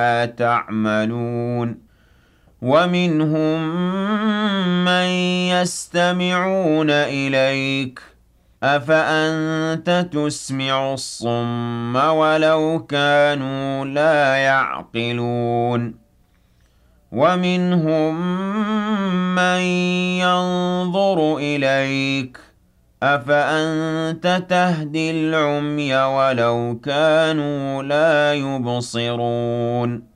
تعملون ومنهم من يستمعون إليك أفأنت تسمع الصم ولو كانوا لا يعقلون ومنهم من ينظر إليك أفأنت تهدي العمي ولو كانوا لا يبصرون